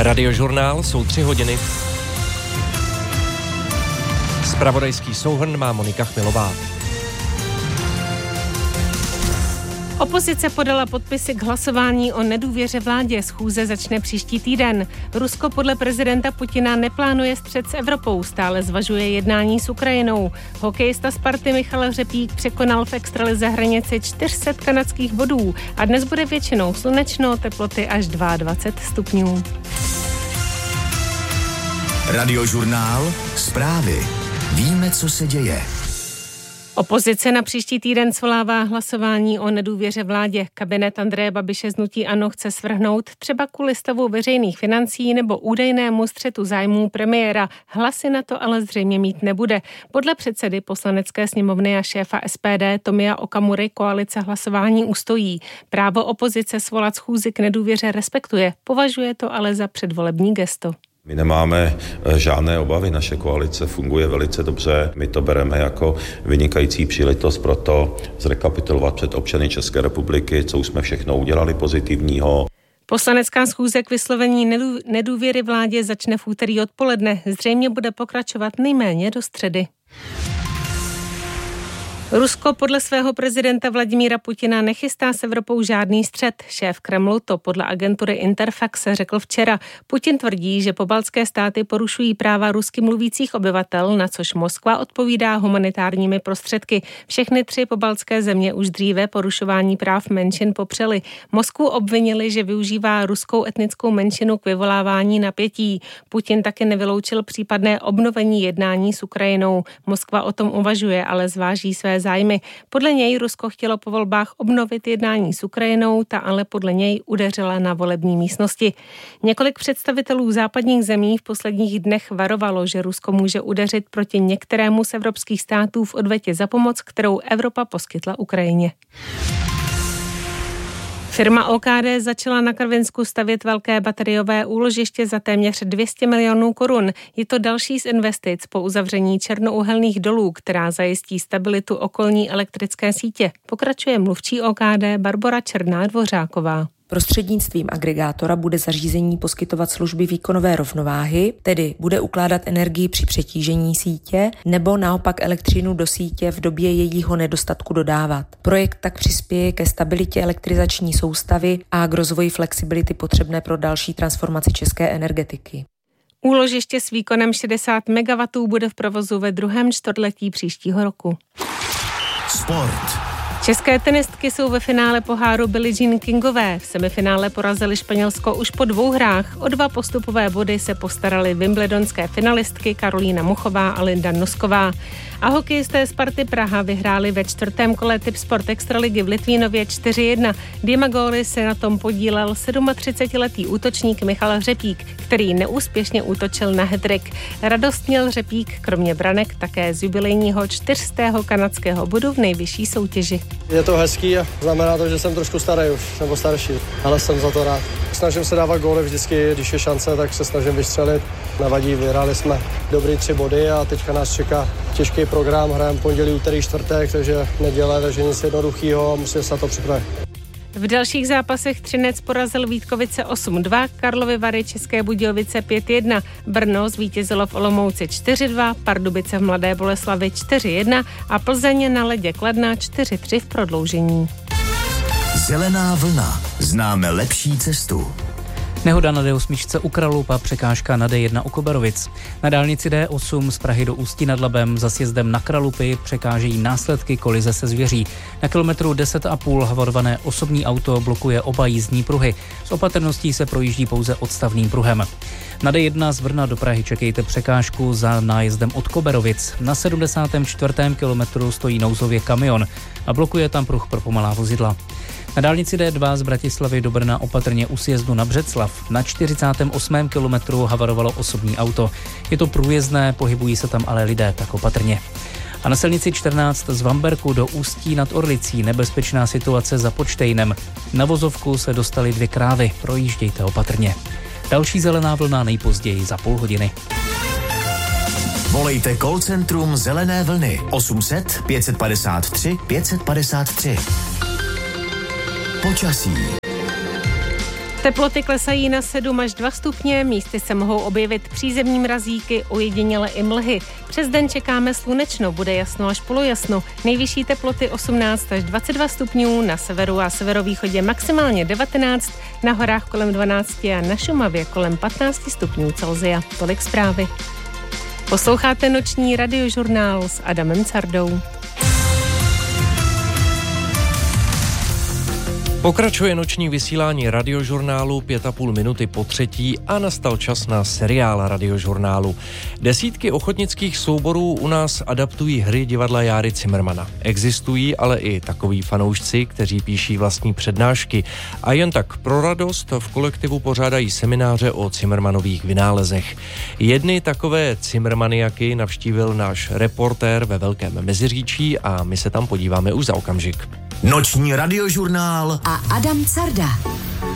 Radiožurnál, jsou 3 hodiny. Zpravodajský souhrn má Monika Chmilová. Opozice podala podpisy k hlasování o nedůvěře vládě. Schůze začne příští týden. Rusko podle prezidenta Putina neplánuje střet s Evropou, stále zvažuje jednání s Ukrajinou. Hokejista Sparty Michal Řepík překonal v extralize hranici 400 kanadských bodů a dnes bude většinou slunečno, teploty až 22 stupňů. Radiožurnál, zprávy. Víme, co se děje. Opozice na příští týden svolává hlasování o nedůvěře vládě. Kabinet Andreje Babiše z hnutí ANO chce svrhnout třeba kvůli stavu veřejných financí nebo údajnému střetu zájmů premiéra. Hlasy na to ale zřejmě mít nebude. Podle předsedy Poslanecké sněmovny a šéfa SPD Tomia Okamury koalice hlasování ustojí. Právo opozice svolat schůzi k nedůvěře respektuje. Považuje to ale za předvolební gesto. My nemáme žádné obavy, naše koalice funguje velice dobře, my to bereme jako vynikající příležitost pro to zrekapitulovat před občany České republiky, co už jsme všechno udělali pozitivního. Poslanecká schůze k vyslovení nedůvěry vládě začne v úterý odpoledne, zřejmě bude pokračovat nejméně do středy. Rusko podle svého prezidenta Vladimíra Putina nechystá s Evropou žádný střet. Šéf Kremlu to podle agentury Interfax řekl včera. Putin tvrdí, že pobaltské státy porušují práva rusky mluvících obyvatel, na což Moskva odpovídá humanitárními prostředky. Všechny 3 pobaltské země už dříve porušování práv menšin popřely. Moskvu obvinili, že využívá ruskou etnickou menšinu k vyvolávání napětí. Putin taky nevyloučil případné obnovení jednání s Ukrajinou. Moskva o tom uvažuje, ale zváží své zájmy. Podle něj Rusko chtělo po volbách obnovit jednání s Ukrajinou, ta ale podle něj udeřila na volební místnosti. Několik představitelů západních zemí v posledních dnech varovalo, že Rusko může udeřit proti některému z evropských států v odvetě za pomoc, kterou Evropa poskytla Ukrajině. Firma OKD začala na Karvinsku stavět velké bateriové úložiště za téměř 200 milionů korun. Je to další z investic po uzavření černouhelných dolů, která zajistí stabilitu okolní elektrické sítě. Pokračuje mluvčí OKD Barbora Černá-Dvořáková. Prostřednictvím agregátora bude zařízení poskytovat služby výkonové rovnováhy, tedy bude ukládat energii při přetížení sítě nebo naopak elektřinu do sítě v době jejího nedostatku dodávat. Projekt tak přispěje ke stabilitě elektrizační soustavy a k rozvoji flexibility potřebné pro další transformaci české energetiky. Úložiště s výkonem 60 MW bude v provozu ve 2. čtvrtletí příštího roku. Sport. České tenistky jsou ve finále poháru Billie Jean Kingové. V semifinále porazili Španělsko už po 2 hrách. O 2 postupové body se postaraly wimbledonské finalistky Karolína Muchová a Linda Nosková. A hokejisté Sparty Praha vyhráli ve 4. kole Tipsport Extraligy v Litvínově 4-1. Dvěma góly se na tom podílel 37letý útočník Michal Řepík, který neúspěšně útočil na hat-trick. Radost měl Řepík kromě branek také z jubilejního 400. kanadského bodu v nejvyšší soutěži. Je to hezký a znamená to, že jsem trošku starý už, nebo starší, ale jsem za to rád. Snažím se dávat góly vždycky, když je šance, tak se snažím vystřelit. Nevadí, vyhráli jsme dobrý 3 body a teďka nás čeká těžký program, hrajeme pondělí, úterý, čtvrtek, takže neděle, takže nic jednoduchýho, musím se na to připravit. V dalších zápasech Třinec porazil Vítkovice 8-2, Karlovy Vary České Budějovice 5-1, Brno zvítězilo v Olomouci 4-2, Pardubice v Mladé Boleslavi 4-1 a Plzeň na ledě Kladna 4-3 v prodloužení. Zelená vlna. Známe lepší cestu. Nehoda na D8 u Kralupy, překážka na D1 u Koberovic. Na dálnici D8 z Prahy do Ústí nad Labem za sjezdem na Kralupy překážejí následky kolize se zvěří. Na kilometru 10,5 havarované osobní auto blokuje oba jízdní pruhy. S opatrností se projíždí pouze odstavným pruhem. Na D1 z Brna do Prahy čekejte překážku za nájezdem od Koberovic. Na 74. kilometru stojí nouzově kamion a blokuje tam pruh pro pomalá vozidla. Na dálnici D2 z Bratislavy do Brna opatrně u sjezdu na Břeclav. Na 48. kilometru havarovalo osobní auto. Je to průjezdné, pohybují se tam ale lidé, tak opatrně. A na silnici 14 z Vamberku do Ústí nad Orlicí nebezpečná situace za Podštejnem. Na vozovku se dostaly 2 krávy, projíždějte opatrně. Další zelená vlna nejpozději za půl hodiny. Volejte call centrum Zelené vlny 800 553 553. Počasí. Teploty klesají na 7 až 2 stupně, místy se mohou objevit přízemní mrazíky, ojediněle i mlhy. Přes den čekáme slunečno, bude jasno až polojasno. Nejvyšší teploty 18 až 22 stupňů, na severu a severovýchodě maximálně 19, na horách kolem 12 a na Šumavě kolem 15 stupňů Celsia. Tolik zprávy. Posloucháte noční radiožurnál s Adamem Cardou. Pokračuje noční vysílání radiožurnálu 5,5 minuty po 3. a nastal čas na seriál radiožurnálu. Desítky ochotnických souborů u nás adaptují hry divadla Járy Cimrmana. Existují ale i takoví fanoušci, kteří píší vlastní přednášky a jen tak pro radost v kolektivu pořádají semináře o Cimrmanových vynálezech. Jedny takové Cimrmaniaky navštívil náš reportér ve Velkém Meziříčí a my se tam podíváme už za okamžik. Noční radiožurnál a Adam Carda.